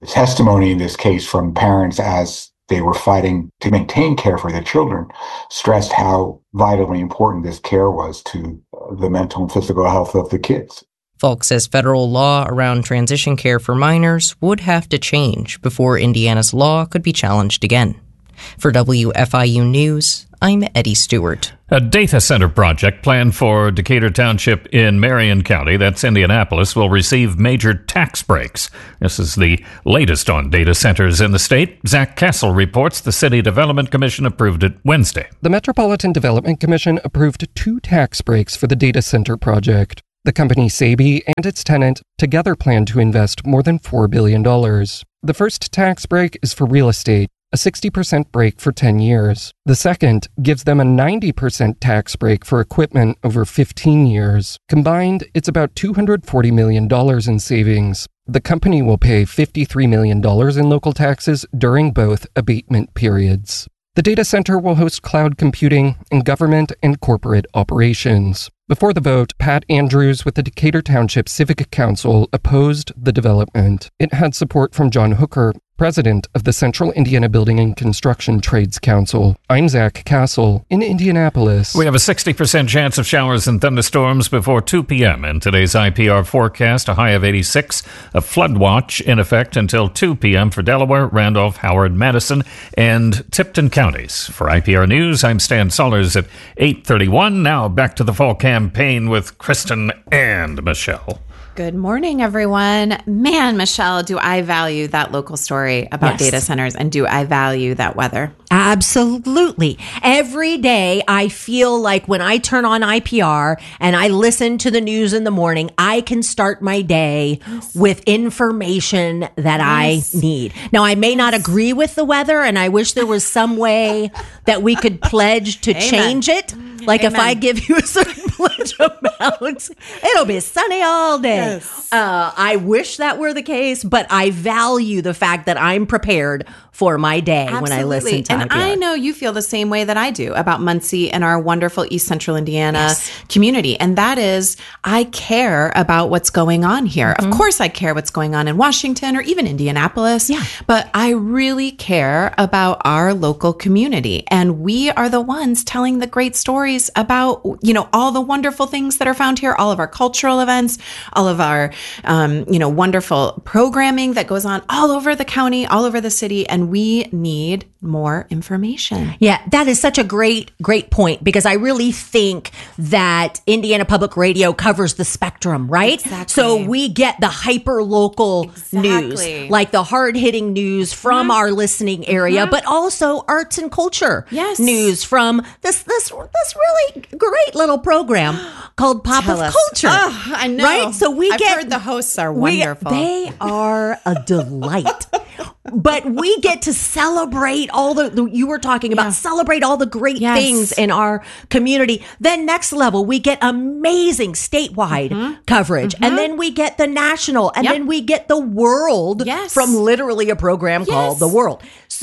Speaker 5: testimony in this case from parents as they were fighting to maintain care for their children stressed how vitally important this care was to the mental and physical health of the kids.
Speaker 2: Falk says federal law around transition care for minors would have to change before Indiana's law could be challenged again. For WFIU News, I'm Eddie Stewart.
Speaker 9: A data center project planned for Decatur Township in Marion County, that's Indianapolis, will receive major tax breaks. This is the latest on data centers in the state. Zach Castle reports the City Development Commission approved it Wednesday.
Speaker 7: The Metropolitan Development Commission approved 2 tax breaks for the data center project. The company Saby and its tenant together plan to invest more than $4 billion. The first tax break is for real estate, a 60% break for 10 years. The second gives them a 90% tax break for equipment over 15 years. Combined, it's about $240 million in savings. The company will pay $53 million in local taxes during both abatement periods. The data center will host cloud computing and government and corporate operations. Before the vote, Pat Andrews with the Decatur Township Civic Council opposed the development. It had support from John Hooker, president of the Central Indiana Building and Construction Trades Council. I'm Zach Castle in Indianapolis.
Speaker 9: We have a 60% chance of showers and thunderstorms before 2 p.m. in today's IPR forecast, a high of 86, a flood watch in effect until 2 p.m. for Delaware, Randolph, Howard, Madison, and Tipton counties. For IPR News, I'm Stan Sullers at 8:31. Now back to the fall campaign with Kristen and Michelle.
Speaker 19: Good morning, everyone. Man, Michelle, do I value that local story about data centers, and do I value that weather?
Speaker 1: Absolutely. Every day I feel like when I turn on IPR and I listen to the news in the morning, I can start my day with information that I need. Now, I may not agree with the weather, and I wish there was some way that we could pledge to change it. Like if I give you a certain pledge amount, it'll be sunny all day. Yes. I wish that were the case, but I value the fact that I'm prepared for my day when I listen to
Speaker 19: and
Speaker 1: IPR.
Speaker 19: I know you feel the same way that I do about Muncie and our wonderful East Central Indiana community. And that is, I care about what's going on here. Of course, I care what's going on in Washington or even Indianapolis. But I really care about our local community. And we are the ones telling the great stories about, all the wonderful things that are found here, all of our cultural events, all of our, wonderful programming that goes on all over the county, all over the city. And we need more information.
Speaker 1: Yeah, that is such a great point, because I really think that Indiana Public Radio covers the spectrum, right?
Speaker 19: Exactly.
Speaker 1: So we get the hyper local news, like the hard hitting news from our listening area, but also arts and culture news from this really great little program called Pop of Culture.
Speaker 19: Oh, I know.
Speaker 1: Right? So I've
Speaker 19: heard the hosts are wonderful.
Speaker 1: They are a delight. But we get to celebrate all you were talking about, celebrate all the great things in our community. Then next level, we get amazing statewide coverage. And then we get the national, and then we get the world from literally a program called The World.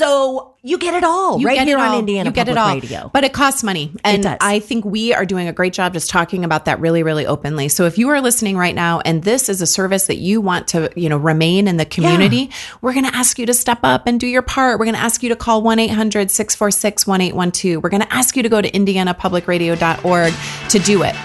Speaker 1: So you get it all here on Indiana Public Radio.
Speaker 19: But it costs money. And I think we are doing a great job just talking about that really, really openly. So if you are listening right now and this is a service that you want to, remain in the community, we're going to ask you to step up and do your part. We're going to ask you to call 1-800-646-1812. We're going to ask you to go to indianapublicradio.org to do it.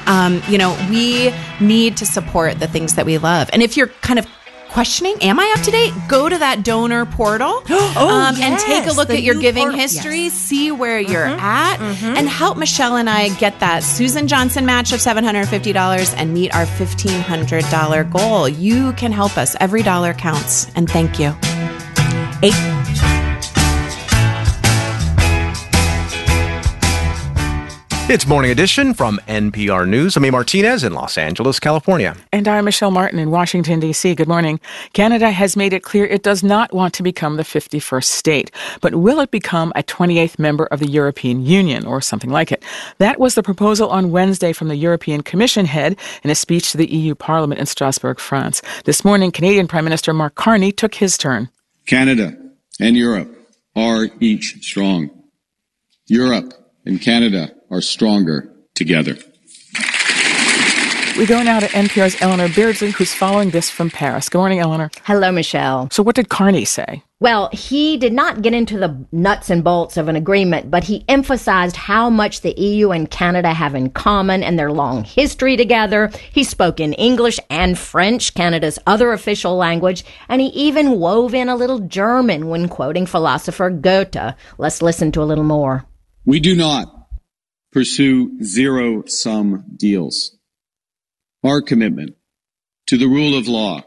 Speaker 19: We need to support the things that we love. And if you're kind of questioning, am I up to date? Go to that donor portal and take a look at your giving history, see where you're at, and help Michelle and I get that Susan Johnson match of $750 and meet our $1,500 goal. You can help us. Every dollar counts. And thank you.
Speaker 4: It's Morning Edition from NPR News. I'm A. Martinez in Los Angeles, California.
Speaker 3: And I'm Michelle Martin in Washington, D.C. Good morning. Canada has made it clear it does not want to become the 51st state. But will it become a 28th member of the European Union or something like it? That was the proposal on Wednesday from the European Commission head in a speech to the EU Parliament in Strasbourg, France. This morning, Canadian Prime Minister Mark Carney took his turn.
Speaker 8: Canada and Europe are each strong. Europe and Canada are stronger together.
Speaker 3: We go now to NPR's Eleanor Beardsley, who's following this from Paris. Good morning, Eleanor.
Speaker 10: Hello, Michelle.
Speaker 3: So what did Carney say?
Speaker 10: Well, he did not get into the nuts and bolts of an agreement, but he emphasized how much the EU and Canada have in common and their long history together. He spoke in English and French, Canada's other official language, and he even wove in a little German when quoting philosopher Goethe. Let's listen to a little more.
Speaker 8: We do not pursue zero-sum deals. Our commitment to the rule of law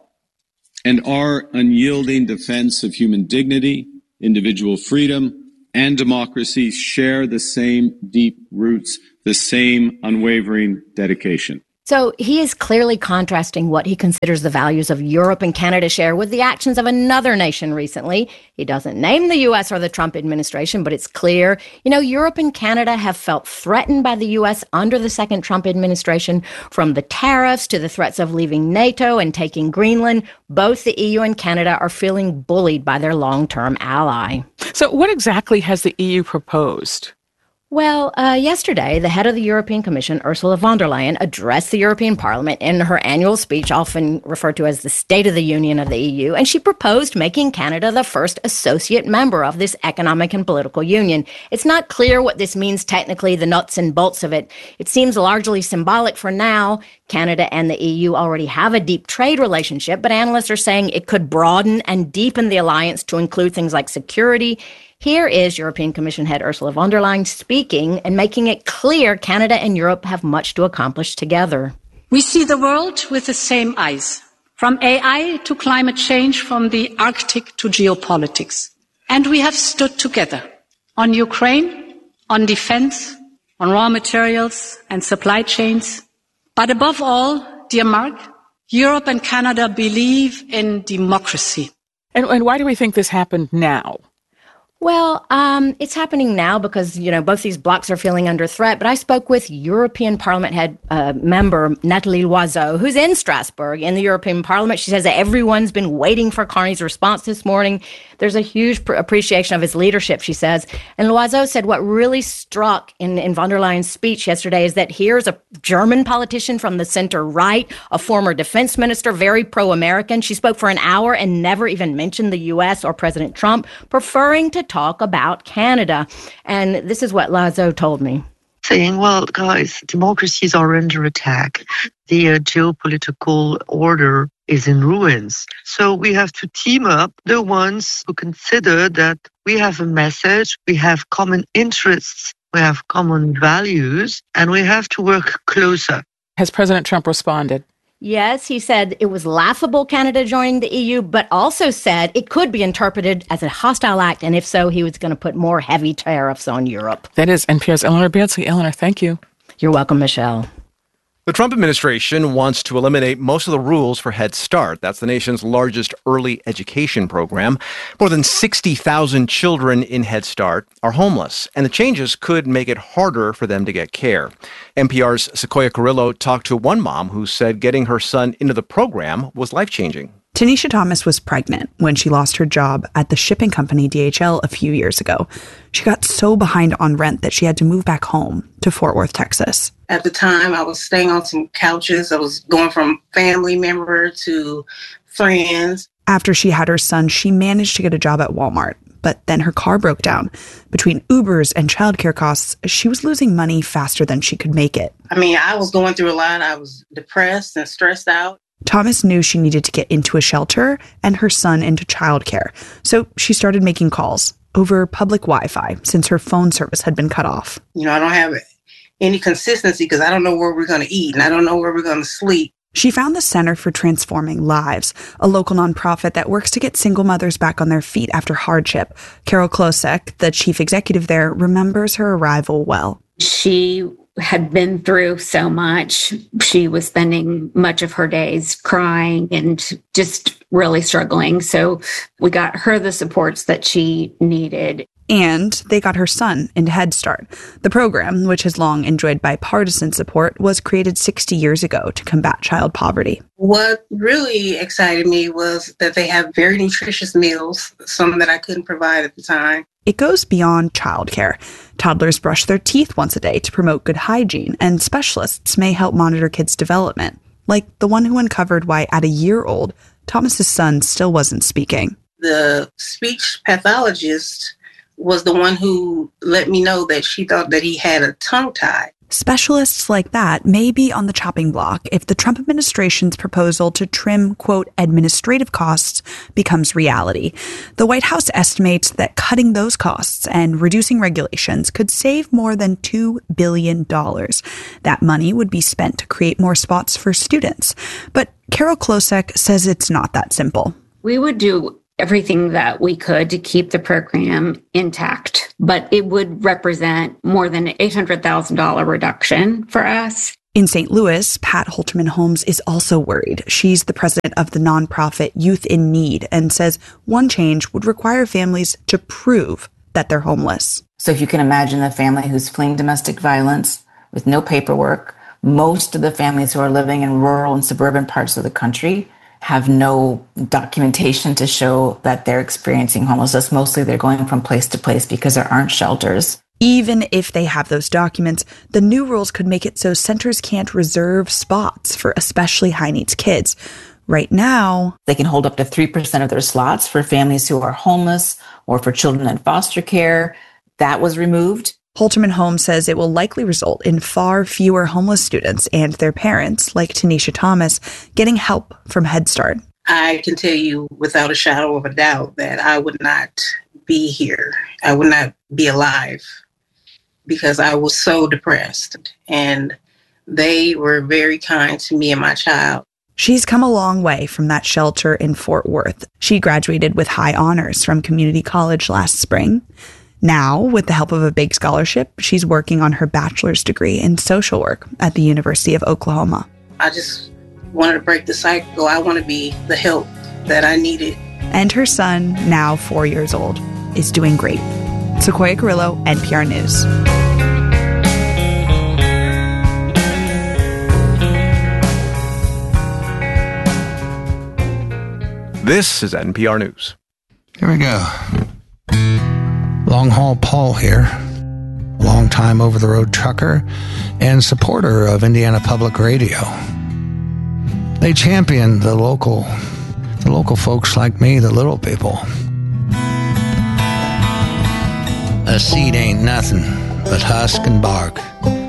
Speaker 8: and our unyielding defense of human dignity, individual freedom, and democracy share the same deep roots, the same unwavering dedication.
Speaker 10: So he is clearly contrasting what he considers the values of Europe and Canada share with the actions of another nation recently. He doesn't name the U.S. or the Trump administration, but it's clear. You know, Europe and Canada have felt threatened by the U.S. under the second Trump administration, from the tariffs to the threats of leaving NATO and taking Greenland. Both the EU and Canada are feeling bullied by their long-term ally.
Speaker 3: So what exactly has the EU proposed?
Speaker 10: Well, yesterday, the head of the European Commission, Ursula von der Leyen, addressed the European Parliament in her annual speech, often referred to as the State of the Union of the EU, and she proposed making Canada the first associate member of this economic and political union. It's not clear what this means technically, the nuts and bolts of it. It seems largely symbolic for now. Canada and the EU already have a deep trade relationship, but analysts are saying it could broaden and deepen the alliance to include things like security. Here is European Commission head Ursula von der Leyen speaking and making it clear Canada and Europe have much to accomplish together.
Speaker 11: We see the world with the same eyes, from AI to climate change, from the Arctic to geopolitics. And we have stood together on Ukraine, on defense, on raw materials and supply chains. But above all, dear Mark, Europe and Canada believe in democracy.
Speaker 3: And why do we think this happened now?
Speaker 10: Well, it's happening now because, you know, both these blocs are feeling under threat. But I spoke with European Parliament head member Nathalie Loiseau, who's in Strasbourg in the European Parliament. She says that everyone's been waiting for Carney's response this morning. There's a huge appreciation of his leadership, she says. And Loiseau said what really struck in von der Leyen's speech yesterday is that here's a German politician from the center right, a former defense minister, very pro-American. She spoke for an hour and never even mentioned the U.S. or President Trump, preferring to talk about Canada. And this is what Loiseau told me.
Speaker 12: Saying, well, guys, democracies are under attack. The geopolitical order is in ruins. So we have to team up the ones who consider that we have a message, we have common interests, we have common values, and we have to work closer.
Speaker 3: Has President Trump responded?
Speaker 10: Yes, he said it was laughable, Canada joining the EU, but also said it could be interpreted as a hostile act, and if so, he was going to put more heavy tariffs on Europe.
Speaker 3: That is NPR's Eleanor Beardsley. Eleanor, thank you.
Speaker 10: You're welcome, Michelle.
Speaker 4: The Trump administration wants to eliminate most of the rules for Head Start. That's the nation's largest early education program. More than 60,000 children in Head Start are homeless, and the changes could make it harder for them to get care. NPR's Sequoia Carrillo talked to one mom who said getting her son into the program was life-changing.
Speaker 13: Tanisha Thomas was pregnant when she lost her job at the shipping company DHL a few years ago. She got so behind on rent that she had to move back home to Fort Worth, Texas.
Speaker 25: At the time, I was staying on some couches. I was going from family member to friends.
Speaker 13: After she had her son, she managed to get a job at Walmart. But then her car broke down. Between Ubers and childcare costs, she was losing money faster than she could make it.
Speaker 25: I mean, I was going through a lot. I was depressed and stressed out.
Speaker 13: Thomas knew she needed to get into a shelter and her son into childcare. So she started making calls over public Wi-Fi since her phone service had been cut off.
Speaker 25: You know, I don't have any consistency because I don't know where we're going to eat and I don't know where we're going to sleep.
Speaker 13: She found the Center for Transforming Lives, a local nonprofit that works to get single mothers back on their feet after hardship. Carol Klosek, the chief executive there, remembers her arrival well.
Speaker 26: She had been through so much. She was spending much of her days crying and just really struggling. So we got her the supports that she needed.
Speaker 13: And they got her son into Head Start. The program, which has long enjoyed bipartisan support, was created 60 years ago to combat child poverty.
Speaker 25: What really excited me was that they have very nutritious meals, some that I couldn't provide at the time.
Speaker 13: It goes beyond childcare. Toddlers brush their teeth once a day to promote good hygiene, and specialists may help monitor kids' development, like the one who uncovered why, at a year old, Thomas's son still wasn't speaking.
Speaker 25: The speech pathologist was the one who let me know that she thought that he had a tongue tie.
Speaker 13: Specialists like that may be on the chopping block if the Trump administration's proposal to trim, quote, administrative costs becomes reality. The White House estimates that cutting those costs and reducing regulations could save more than $2 billion. That money would be spent to create more spots for students. But Carol Klosek says it's not that simple.
Speaker 26: We would do everything that we could to keep the program intact, but it would represent more than an $800,000 reduction for us.
Speaker 13: In St. Louis, Pat Holterman Holmes is also worried. She's the president of the nonprofit Youth in Need and says one change would require families to prove that they're homeless.
Speaker 15: So if you can imagine a family who's fleeing domestic violence with no paperwork, most of the families who are living in rural and suburban parts of the country have no documentation to show that they're experiencing homelessness. Mostly they're going from place to place because there aren't shelters.
Speaker 13: Even if they have those documents, the new rules could make it so centers can't reserve spots for especially high needs kids. Right now,
Speaker 15: they can hold up to 3% of their slots for families who are homeless or for children in foster care. That was removed.
Speaker 13: Holterman Holmes says it will likely result in far fewer homeless students and their parents, like Tanisha Thomas, getting help from Head Start.
Speaker 25: I can tell you without a shadow of a doubt that I would not be here. I would not be alive because I was so depressed. And they were very kind to me and my child.
Speaker 13: She's come a long way from that shelter in Fort Worth. She graduated with high honors from community college last spring. Now, with the help of a big scholarship, she's working on her bachelor's degree in social work at the University of Oklahoma.
Speaker 25: I just wanted to break the cycle. I want to be the help that I needed.
Speaker 13: And her son, now 4 years old, is doing great. Sequoia Carrillo, NPR News.
Speaker 4: This is NPR News.
Speaker 16: Here we go. Long Haul Paul here, longtime over-the-road trucker and supporter of Indiana Public Radio. They champion the local folks like me, the little people. A seed ain't nothing but husk and bark.